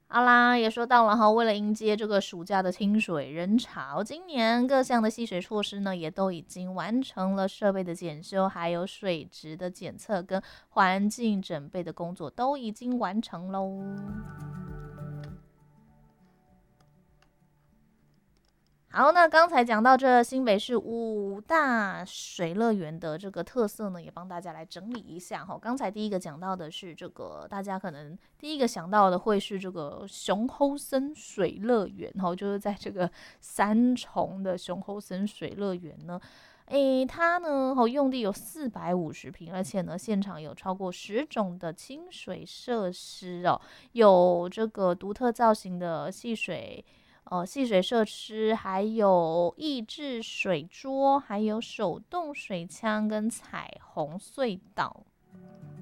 好啦，也说到了哈，为了迎接这个暑假的清水人潮，今年各项的戏水措施呢，也都已经完成了设备的检修，还有水质的检测跟环境准备的工作都已经完成喽。好，那刚才讲到这新北市五大水乐园的这个特色呢，也帮大家来整理一下哈。刚才第一个讲到的是这个，大家可能第一个想到的会是这个熊猴森水乐园哈，就是在这个三重的熊猴森水乐园呢。它呢，用地有450平，而且呢，现场有超过10种的清水设施哦，有这个独特造型的戏水设施，还有益智水桌，还有手动水枪跟彩虹隧道。